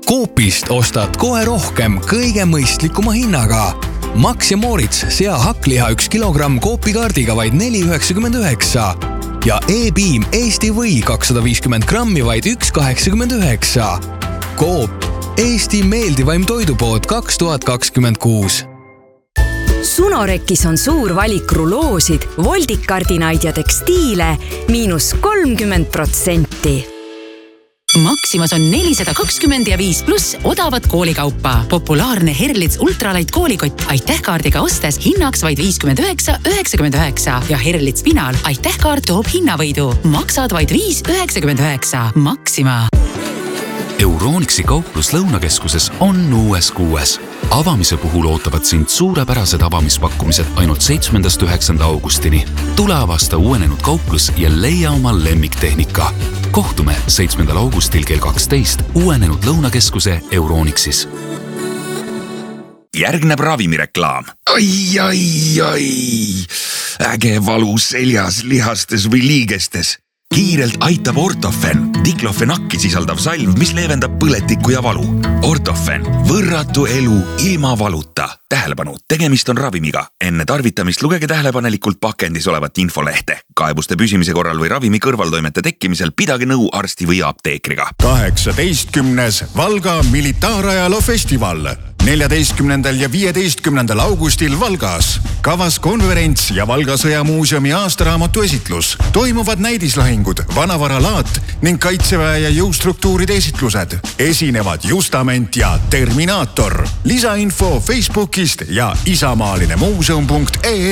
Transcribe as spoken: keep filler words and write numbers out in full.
Coopist ostad kohe rohkem kõige mõistlikuma hinnaga. Max ja Moritz sea hakkliha üks kilogramm Coopi kaardiga vaid neli üheksakümmend üheksa ja E-Beam Eesti või kakssada viiskümmend grammi vaid üks kaheksakümmend üheksa. Coop, Eesti meeldivaim toidupood kaks tuhat kakskümmend kuus. Sunorekis on suur valik ruloosid, voldikardinaid ja tekstiile miinus kolmkümmend protsenti. Maximas on nelisada kakskümmend ja viis pluss odavat koolikaupa. Populaarne Herlitz Ultralight koolikott aitähkaardiga ostes hinnaks vaid viiskümmend üheksa üheksakümmend üheksa ja Herlitz Pinal aitähkaart toob hinnavõidu. Maksad vaid viis üheksakümmend üheksa. Maxima. Euronixi kauplus Lõunakeskuses on uues kuues. Avamise puhul ootavad sind suurepärased avamispakkumised ainult seitsmendast üheksanda augustini. Tule avasta uuenenud kauplus ja leia oma lemmiktehnika. Kohtume seitsmendal augustil kell kaksteist uuenenud Lõunakeskuse Euronixis. Järgneb ravimireklaam. Ai, ai, ai. Äge valu seljas, lihastes või liigestes. Kiirelt aitab Ortofen, diklofenakki sisaldav salv, mis leevendab põletikku ja valu. Ortofen, võrratu elu ilma valuta. Tähelepanu, tegemist on ravimiga. Enne tarvitamist lugege tähelepanelikult pakendis olevat infolehte. Kaebuste püsimise korral või ravimi kõrvaltoimete tekkimisel pidage nõu arsti või apteekriga. kaheksateistkümnes Valga militaarajaloo festival. neljateistkümnendal ja viieteistkümnendal augustil Valgas. Kavas konverents ja Valga sõjamuuseumi aastaraamatu esitlus. Toimuvad näidislahingud, vanavaralaat ning kaitseväe ja jõustruktuuride esitlused. Esinevad Justament ja Terminaator. Lisainfo Facebookist ja isamaaline muuseum punkt ee